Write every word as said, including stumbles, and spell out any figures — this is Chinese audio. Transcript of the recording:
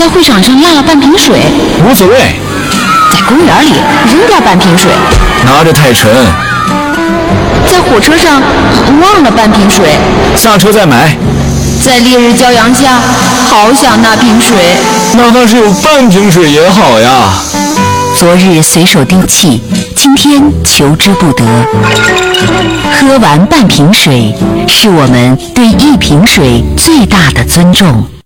会场上落了半瓶水， 无所谓。 在公园里扔掉半瓶水， 拿着太沉。 在火车上忘了半瓶水， 下车再买。 在烈日骄阳下，好想那瓶水， 哪怕是有半瓶水也好呀。 昨日随手丢弃，今天求之不得。喝完半瓶水，是我们对一瓶水最大的尊重。